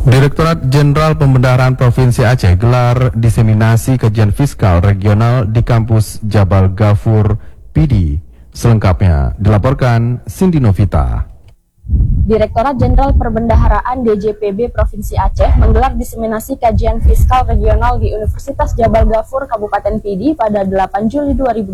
Direktorat Jenderal Pembendaharaan Provinsi Aceh gelar diseminasi kajian fiskal regional di kampus Jabal Ghafur PD. Selengkapnya dilaporkan Cindy Novita. Direktorat Jenderal Perbendaharaan DJPB Provinsi Aceh menggelar diseminasi kajian fiskal regional di Universitas Jabal Ghafur Kabupaten PD pada 8 Juli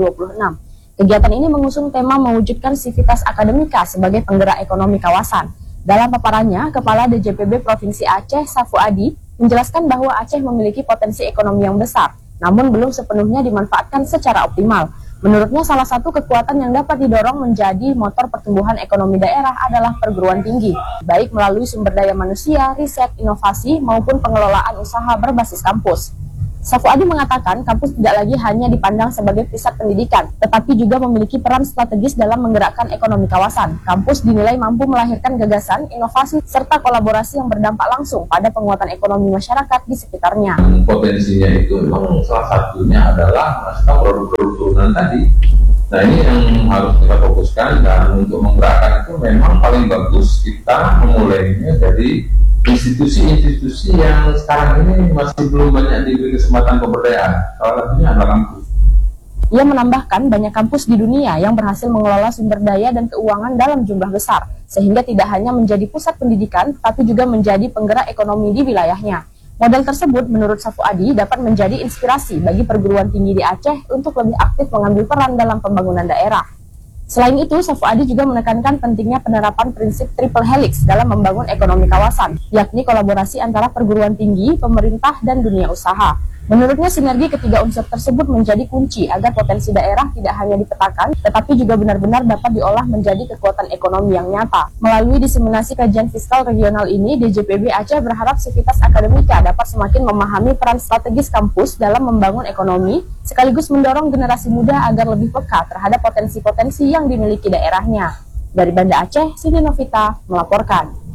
2026. Kegiatan ini mengusung tema mewujudkan sivitas akademika sebagai penggerak ekonomi kawasan. Dalam paparannya, Kepala DJPB Provinsi Aceh, Safu Adi, menjelaskan bahwa Aceh memiliki potensi ekonomi yang besar, namun belum sepenuhnya dimanfaatkan secara optimal. Menurutnya, salah satu kekuatan yang dapat didorong menjadi motor pertumbuhan ekonomi daerah adalah perguruan tinggi, baik melalui sumber daya manusia, riset, inovasi, maupun pengelolaan usaha berbasis kampus. Safu Adi mengatakan kampus tidak lagi hanya dipandang sebagai pusat pendidikan, tetapi juga memiliki peran strategis dalam menggerakkan ekonomi kawasan. Kampus dinilai mampu melahirkan gagasan, inovasi, serta kolaborasi yang berdampak langsung pada penguatan ekonomi masyarakat di sekitarnya. Potensinya itu memang salah satunya adalah menghasilkan produk-produk turunan tadi. Nah, ini yang harus kita fokuskan, dan untuk menggerakkan itu memang paling bagus kita memulainya dari institusi-institusi yang sekarang ini masih belum banyak diberi kesempatan pemberdayaan. Salah satunya adalah kampus. Ia menambahkan banyak kampus di dunia yang berhasil mengelola sumber daya dan keuangan dalam jumlah besar, sehingga tidak hanya menjadi pusat pendidikan, tapi juga menjadi penggerak ekonomi di wilayahnya. Model tersebut menurut Safu Adi dapat menjadi inspirasi bagi perguruan tinggi di Aceh untuk lebih aktif mengambil peran dalam pembangunan daerah. Selain itu, Safu Adi juga menekankan pentingnya penerapan prinsip triple helix dalam membangun ekonomi kawasan, yakni kolaborasi antara perguruan tinggi, pemerintah, dan dunia usaha. Menurutnya, sinergi ketiga unsur tersebut menjadi kunci agar potensi daerah tidak hanya dipetakan, tetapi juga benar-benar dapat diolah menjadi kekuatan ekonomi yang nyata. Melalui diseminasi kajian fiskal regional ini, DJPB Aceh berharap sivitas akademika dapat semakin memahami peran strategis kampus dalam membangun ekonomi, sekaligus mendorong generasi muda agar lebih peka terhadap potensi-potensi yang dimiliki daerahnya. Dari Banda Aceh, Cindy Novita melaporkan.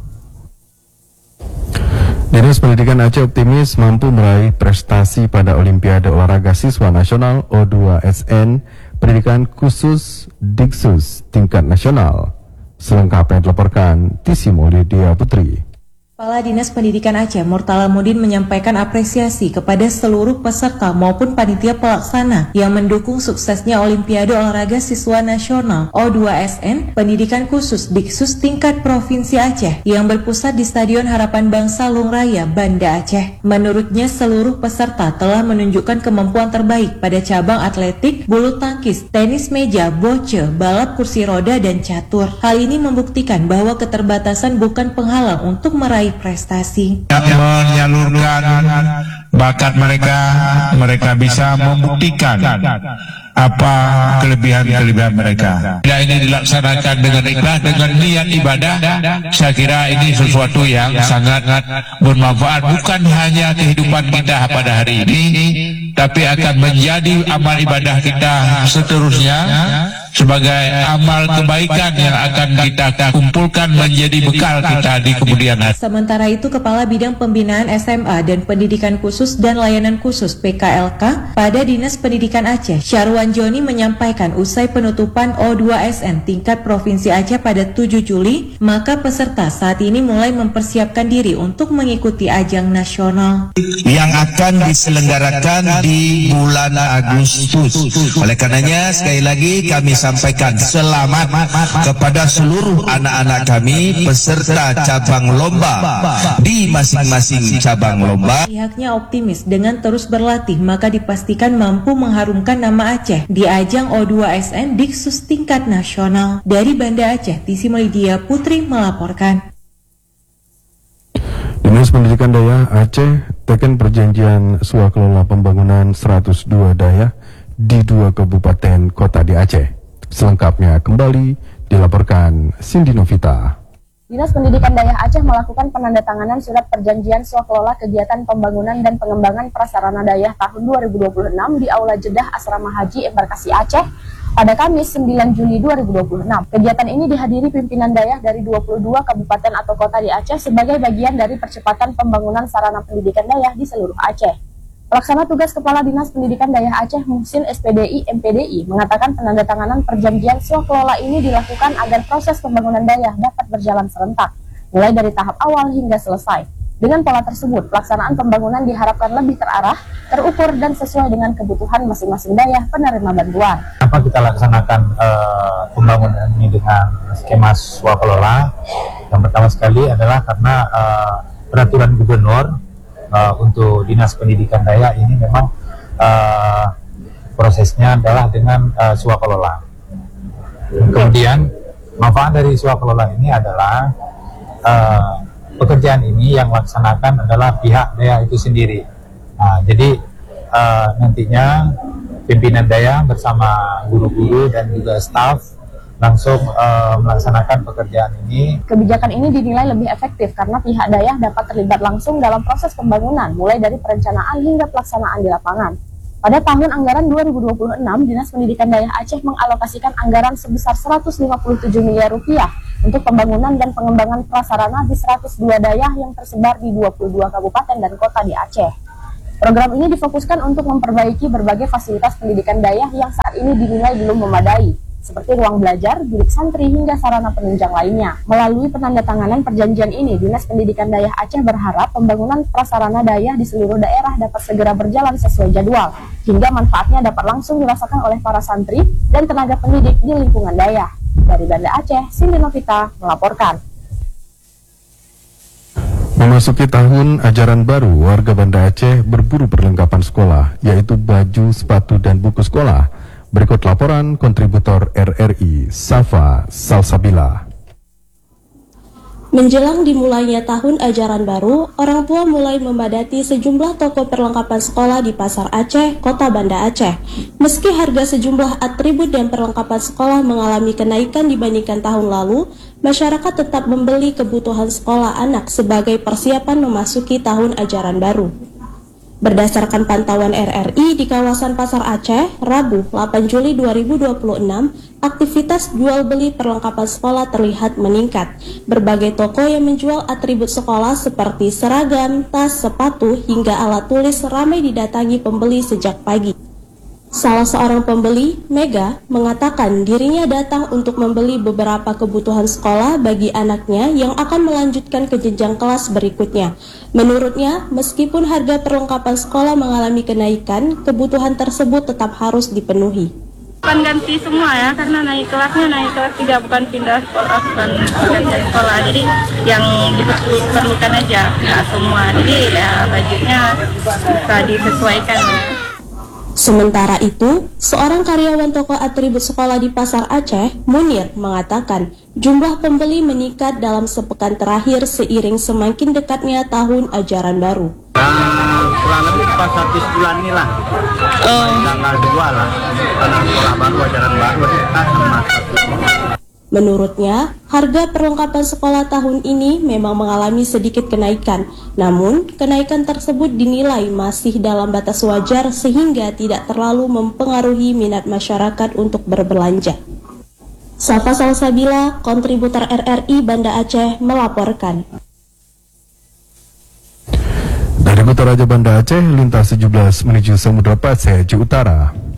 Dinas Pendidikan Aceh optimis mampu meraih prestasi pada Olimpiade Olahraga Siswa Nasional O2SN Pendidikan Khusus Diksus tingkat nasional. Selengkapnya dilaporkan Tisimo Lydia Putri. Kepala Dinas Pendidikan Aceh, Murtala Mudin, menyampaikan apresiasi kepada seluruh peserta maupun panitia pelaksana yang mendukung suksesnya Olimpiade Olahraga Siswa Nasional O2SN Pendidikan Khusus Diksus tingkat Provinsi Aceh yang berpusat di Stadion Harapan Bangsa Lungraya, Banda Aceh. Menurutnya, seluruh peserta telah menunjukkan kemampuan terbaik pada cabang atletik, bulu tangkis, tenis meja, boce, balap kursi roda, dan catur. Hal ini membuktikan bahwa keterbatasan bukan penghalang untuk meraih prestasi. Menyalurkan bakat mereka bisa membuktikan apa kelebihan mereka. Bila ini dilaksanakan dengan ikhlas, dengan niat ibadah, saya kira ini sesuatu yang sangat bermanfaat, bukan hanya kehidupan kita pada hari ini, tapi akan menjadi amal ibadah kita seterusnya, sebagai amal kebaikan yang akan kita kumpulkan menjadi bekal kita di kemudian hari. Sementara itu, Kepala Bidang Pembinaan SMA dan Pendidikan Khusus dan Layanan Khusus PKLK pada Dinas Pendidikan Aceh, Syarwan Joni, menyampaikan usai penutupan O2SN tingkat Provinsi Aceh pada 7 Juli, maka peserta saat ini mulai mempersiapkan diri untuk mengikuti ajang nasional yang akan diselenggarakan di bulan Agustus. Oleh karenanya, sekali lagi kami sampaikan selamat kepada seluruh anak-anak kami peserta cabang lomba di masing-masing cabang lomba. Pihaknya optimis dengan terus berlatih maka dipastikan mampu mengharumkan nama Aceh di ajang O2SN Diksus tingkat nasional. Dari Banda Aceh, Tisimo Lydia Putri melaporkan. Dinas Pendidikan Daya Aceh teken perjanjian swakelola pembangunan 102 daya di 2 kabupaten kota di Aceh. Selengkapnya kembali dilaporkan Cindy Novita. Dinas Pendidikan Daya Aceh melakukan penandatanganan surat perjanjian swakelola kegiatan pembangunan dan pengembangan prasarana daya tahun 2026 di Aula Jeddah Asrama Haji Embarkasi Aceh pada Kamis 9 Juli 2026. Kegiatan ini dihadiri pimpinan daya dari 22 kabupaten atau kota di Aceh sebagai bagian dari percepatan pembangunan sarana pendidikan daya di seluruh Aceh. Pelaksana tugas Kepala Dinas Pendidikan Daya Aceh Muhsin SPDI MPDI mengatakan penandatanganan perjanjian swakelola ini dilakukan agar proses pembangunan daya dapat berjalan serentak, mulai dari tahap awal hingga selesai. Dengan pola tersebut, pelaksanaan pembangunan diharapkan lebih terarah, terukur, dan sesuai dengan kebutuhan masing-masing daerah penerima bantuan. Kenapa kita laksanakan pembangunan ini dengan skema swakelola? Yang pertama sekali adalah karena peraturan gubernur untuk Dinas Pendidikan Dayak ini memang prosesnya adalah dengan swakelola. Kemudian manfaat dari swakelola ini adalah pekerjaan ini yang melaksanakan adalah pihak daerah itu sendiri. Nah, jadi nantinya pimpinan daerah bersama guru-guru dan juga staf langsung melaksanakan pekerjaan ini. Kebijakan ini dinilai lebih efektif karena pihak daerah dapat terlibat langsung dalam proses pembangunan, mulai dari perencanaan hingga pelaksanaan di lapangan. Pada tahun anggaran 2026, Dinas Pendidikan Dayak Aceh mengalokasikan anggaran sebesar 157 miliar rupiah untuk pembangunan dan pengembangan prasarana di 102 daerah yang tersebar di 22 kabupaten dan kota di Aceh. Program ini difokuskan untuk memperbaiki berbagai fasilitas pendidikan daerah yang saat ini dinilai belum memadai, seperti ruang belajar, bilik santri, hingga sarana penunjang lainnya. Melalui penandatanganan perjanjian ini, Dinas Pendidikan Dayak Aceh berharap pembangunan prasarana daerah di seluruh daerah dapat segera berjalan sesuai jadwal, hingga manfaatnya dapat langsung dirasakan oleh para santri dan tenaga pendidik di lingkungan daerah. Dari Banda Aceh, Cindy Novita melaporkan. Memasuki tahun ajaran baru, warga Banda Aceh berburu perlengkapan sekolah, yaitu baju, sepatu, dan buku sekolah. Berikut laporan kontributor RRI, Safa Salsabila. Menjelang dimulainya tahun ajaran baru, orang tua mulai memadati sejumlah toko perlengkapan sekolah di Pasar Aceh, Kota Banda Aceh. Meski harga sejumlah atribut dan perlengkapan sekolah mengalami kenaikan dibandingkan tahun lalu, masyarakat tetap membeli kebutuhan sekolah anak sebagai persiapan memasuki tahun ajaran baru. Berdasarkan pantauan RRI di kawasan Pasar Aceh, Rabu 8 Juli 2026, aktivitas jual beli perlengkapan sekolah terlihat meningkat. Berbagai toko yang menjual atribut sekolah seperti seragam, tas, sepatu, hingga alat tulis ramai didatangi pembeli sejak pagi. Salah seorang pembeli, Mega, mengatakan dirinya datang untuk membeli beberapa kebutuhan sekolah bagi anaknya yang akan melanjutkan ke jenjang kelas berikutnya. Menurutnya, meskipun harga perlengkapan sekolah mengalami kenaikan, kebutuhan tersebut tetap harus dipenuhi. Bukan ganti semua ya, karena naik kelas 3, bukan pindah sekolah, bukan ganti sekolah. Jadi yang diperlukan aja, nggak semua. Jadi ya budgetnya bisa disesuaikan. Sementara itu, seorang karyawan toko atribut sekolah di Pasar Aceh, Munir, mengatakan jumlah pembeli meningkat dalam sepekan terakhir seiring semakin dekatnya tahun ajaran baru. Kurang lebih pas habis bulan ini lah, tanggal 2 lah, karena sekolah baru, ajaran baru, kita sama. Menurutnya, harga perlengkapan sekolah tahun ini memang mengalami sedikit kenaikan. Namun, kenaikan tersebut dinilai masih dalam batas wajar sehingga tidak terlalu mempengaruhi minat masyarakat untuk berbelanja. Safa Salsabila, kontributor RRI Banda Aceh, melaporkan. Dari Kota Raja Banda Aceh, lintas 17 menuju Samudra Pasir Utara.